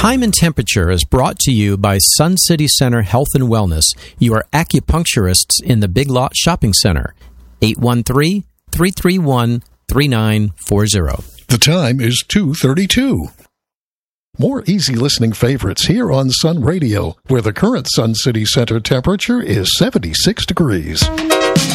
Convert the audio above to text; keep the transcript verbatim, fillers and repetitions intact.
Time and Temperature is brought to you by Sun City Center Health and Wellness, your acupuncturists in the Big Lot Shopping Center. eight one three, three three one, three nine four zero. The time is two thirty-two. More easy listening favorites here on Sun Radio, where the current Sun City Center temperature is seventy-six degrees.